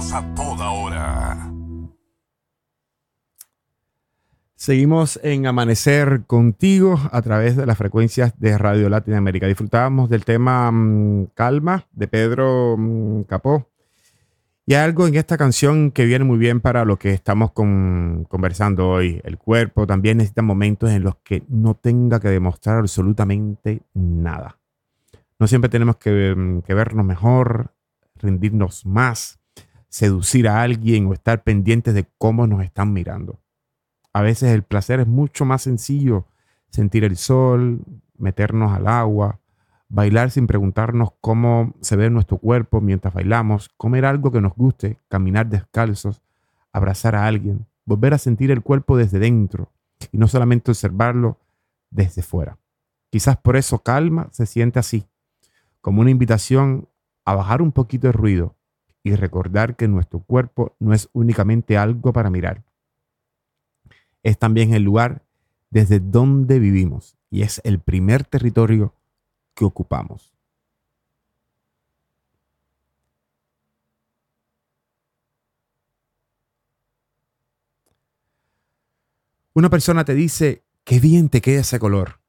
Éxitos a toda hora. Seguimos en Amanecer Contigo a través de las frecuencias de Radio Latinoamérica. Disfrutábamos del tema Calma de Pedro Capó. Y hay algo en esta canción que viene muy bien para lo que estamos conversando hoy. El cuerpo también necesita momentos en los que no tenga que demostrar absolutamente nada. No siempre tenemos que vernos mejor, rendirnos más, seducir a alguien o estar pendientes de cómo nos están mirando. A veces el placer es mucho más sencillo. Sentir el sol, meternos al agua, bailar sin preguntarnos cómo se ve nuestro cuerpo mientras bailamos, comer algo que nos guste, caminar descalzos, abrazar a alguien, volver a sentir el cuerpo desde dentro y no solamente observarlo desde fuera. Quizás por eso Calma se siente así, como una invitación a bajar un poquito el ruido y recordar que nuestro cuerpo no es únicamente algo para mirar. Es también el lugar desde donde vivimos y es el primer territorio que ocupamos. Una persona te dice, qué bien te queda ese color.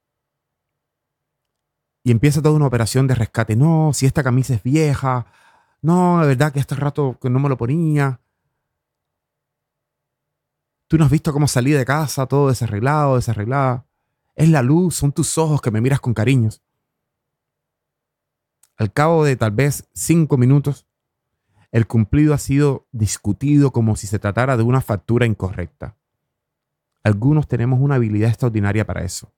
Y empieza toda una operación de rescate. No, si esta camisa es vieja. No, de verdad que este rato que no me lo ponía. Tú no has visto cómo salí de casa, todo desarreglado, desarreglada. Es la luz, son tus ojos que me miras con cariños. Al cabo de tal vez 5 minutos, el cumplido ha sido discutido como si se tratara de una factura incorrecta. Algunos tenemos una habilidad extraordinaria para eso.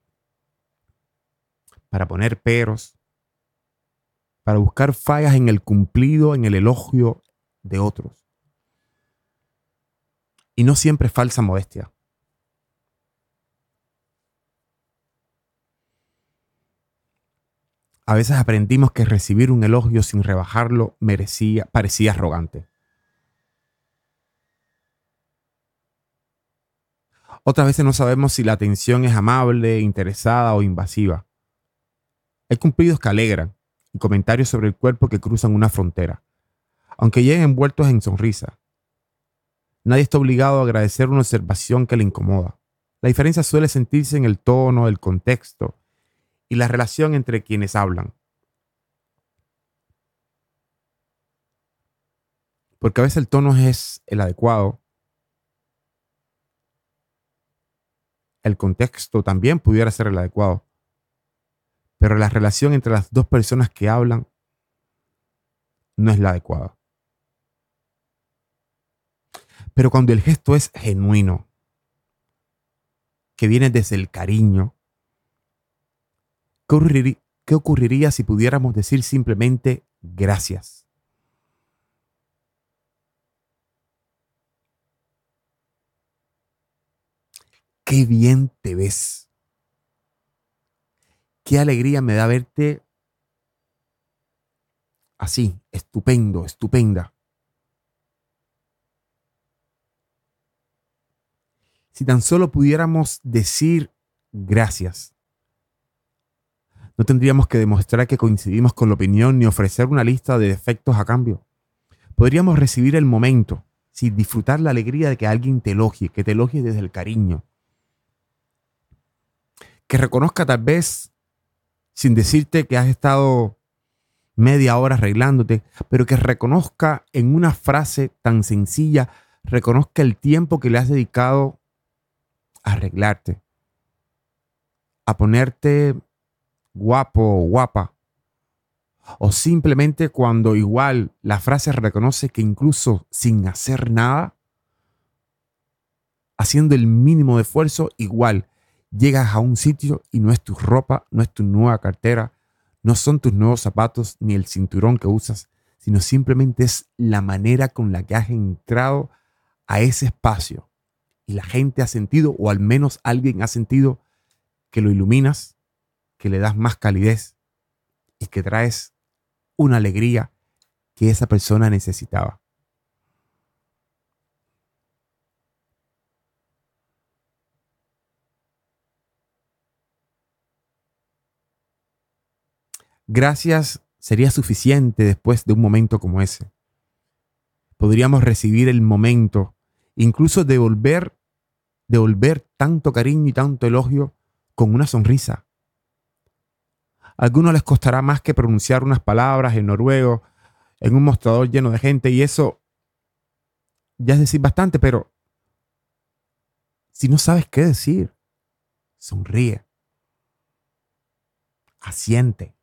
Para poner peros, para buscar fallas en el cumplido, en el elogio de otros. Y no siempre es falsa modestia. A veces aprendimos que recibir un elogio sin rebajarlo parecía arrogante. Otras veces no sabemos si la atención es amable, interesada o invasiva. Hay cumplidos que alegran y comentarios sobre el cuerpo que cruzan una frontera, aunque lleguen envueltos en sonrisa. Nadie está obligado a agradecer una observación que le incomoda. La diferencia suele sentirse en el tono, el contexto y la relación entre quienes hablan. Porque a veces el tono es el adecuado. El contexto también pudiera ser el adecuado. Pero la relación entre las dos personas que hablan no es la adecuada. Pero cuando el gesto es genuino, que viene desde el cariño, ¿qué ocurriría si pudiéramos decir simplemente gracias? Qué bien te ves. Qué alegría me da verte así, estupendo, estupenda. Si tan solo pudiéramos decir gracias, no tendríamos que demostrar que coincidimos con la opinión ni ofrecer una lista de defectos a cambio. Podríamos recibir el momento, sin disfrutar la alegría de que alguien te elogie, que te elogie desde el cariño. Que reconozca tal vez, sin decirte que has estado media hora arreglándote, pero que reconozca en una frase tan sencilla, reconozca el tiempo que le has dedicado a arreglarte, a ponerte guapo o guapa, o simplemente cuando igual la frase reconoce que incluso sin hacer nada, haciendo el mínimo de esfuerzo, igual llegas a un sitio y no es tu ropa, no es tu nueva cartera, no son tus nuevos zapatos ni el cinturón que usas, sino simplemente es la manera con la que has entrado a ese espacio y la gente ha sentido, o al menos alguien ha sentido, que lo iluminas, que le das más calidez y que traes una alegría que esa persona necesitaba. Gracias sería suficiente después de un momento como ese. podríamos recibir el momento, incluso devolver tanto cariño y tanto elogio con una sonrisa. A algunos les costará más que pronunciar unas palabras en noruego en un mostrador lleno de gente, y eso ya es decir bastante, pero si no sabes qué decir, sonríe, asiente.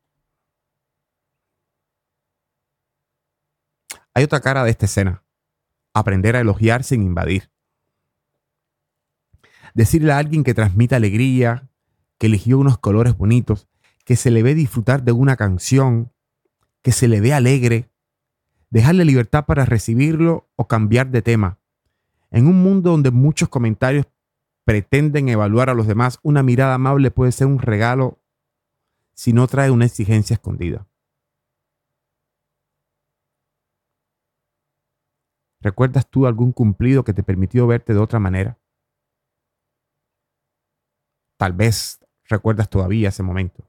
Hay otra cara de esta escena: aprender a elogiar sin invadir. Decirle a alguien que transmite alegría, que eligió unos colores bonitos, que se le ve disfrutar de una canción, que se le ve alegre, dejarle libertad para recibirlo o cambiar de tema. En un mundo donde muchos comentarios pretenden evaluar a los demás, una mirada amable puede ser un regalo si no trae una exigencia escondida. ¿Recuerdas tú algún cumplido que te permitió verte de otra manera? Tal vez recuerdas todavía ese momento.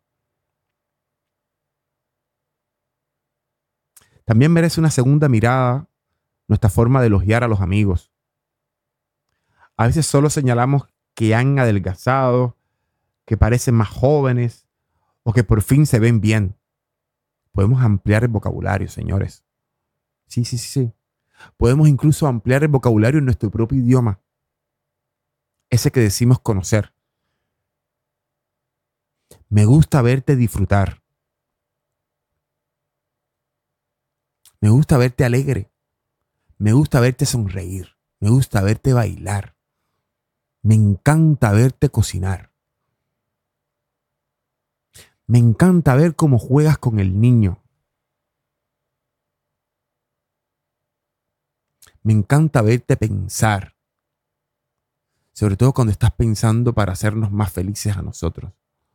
También merece una segunda mirada nuestra forma de elogiar a los amigos. A veces solo señalamos que han adelgazado, que parecen más jóvenes o que por fin se ven bien. Podemos ampliar el vocabulario, señores. Sí. Podemos incluso ampliar el vocabulario en nuestro propio idioma, ese que decimos conocer. Me gusta verte disfrutar. Me gusta verte alegre. Me gusta verte sonreír. Me gusta verte bailar. Me encanta verte cocinar. Me encanta ver cómo juegas con el niño. Me encanta verte pensar. Sobre todo cuando estás pensando para hacernos más felices a nosotros.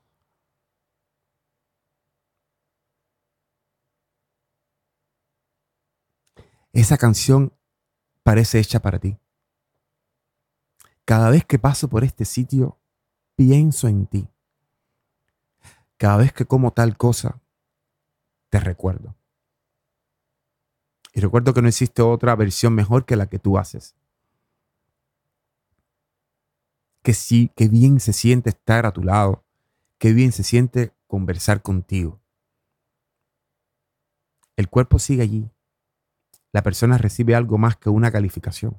Esa canción parece hecha para ti. Cada vez que paso por este sitio, pienso en ti. Cada vez que como tal cosa, te recuerdo. Y recuerdo que no existe otra versión mejor que la que tú haces. Que sí, qué bien se siente estar a tu lado. Qué bien se siente conversar contigo. El cuerpo sigue allí. La persona recibe algo más que una calificación.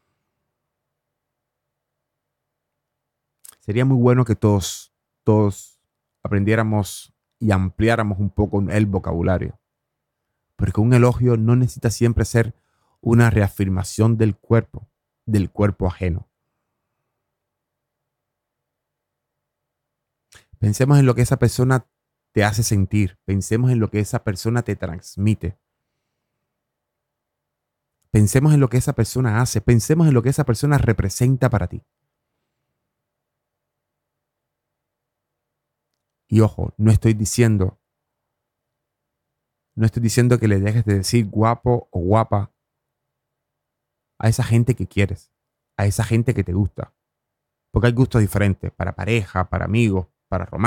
Sería muy bueno que todos aprendiéramos y ampliáramos un poco el vocabulario. Porque un elogio no necesita siempre ser una reafirmación del cuerpo ajeno. Pensemos en lo que esa persona te hace sentir. Pensemos en lo que esa persona te transmite. Pensemos en lo que esa persona hace. Pensemos en lo que esa persona representa para ti. Y ojo, no estoy diciendo que le dejes de decir guapo o guapa a esa gente que quieres, a esa gente que te gusta. Porque hay gustos diferentes para pareja, para amigos, para romance.